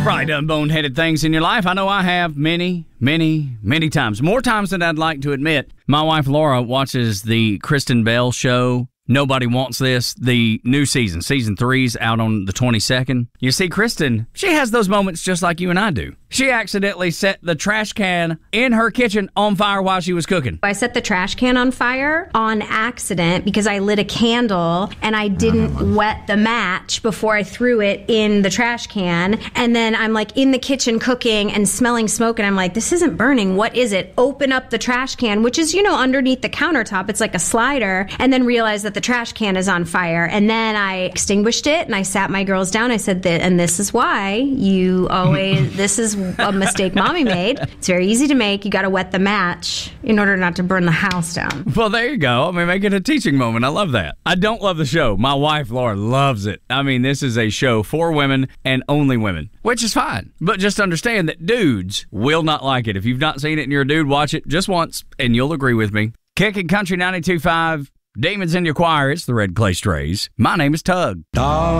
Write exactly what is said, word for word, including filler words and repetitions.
Probably done boneheaded things in your life. I know I have many, many, many times. More times than I'd like to admit. My wife Laura watches the Kristen Bell show, Nobody Wants This, the new season. Season three's out on the twenty-second. You see, Kristen, she has those moments just like you and I do. She accidentally set the trash can in her kitchen on fire while she was cooking. I set the trash can on fire on accident because I lit a candle and I didn't wet the match before I threw it in the trash can. And then I'm like in the kitchen cooking and smelling smoke and I'm like, this isn't burning. What is it? Open up the trash can, which is, you know, underneath the countertop. It's like a slider. And then realize that the trash can is on fire. And then I extinguished it and I sat my girls down. I said, that, and this is why you always, this is a mistake mommy made. It's very easy to make. You got to wet the match in order not to burn the house down. Well, there you go. I mean, make it a teaching moment. I love that. I don't love the show. My wife, Laura, loves it. I mean, this is a show for women and only women, which is fine. But just understand that dudes will not like it. If you've not seen it and you're a dude, watch it just once and you'll agree with me. Kicking Country ninety-two point five, Demons in Your Choir. It's the Red Clay Strays. My name is Tug.